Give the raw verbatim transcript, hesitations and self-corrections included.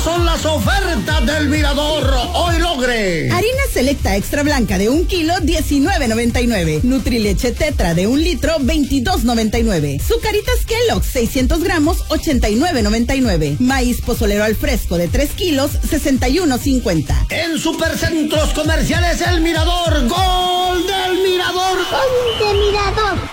Estas son las ofertas del Mirador. Hoy logre. Harina selecta extra blanca de un kilo, diecinueve noventa y nueve. Nutrileche tetra de un litro, veintidós noventa y nueve. Zucaritas Kellogg's seiscientos gramos, ochenta y nueve noventa y nueve. Maíz pozolero al fresco de tres kilos, sesenta y uno cincuenta. En Supercentros Comerciales El Mirador, gol del Mirador. ¡Gol del Mirador!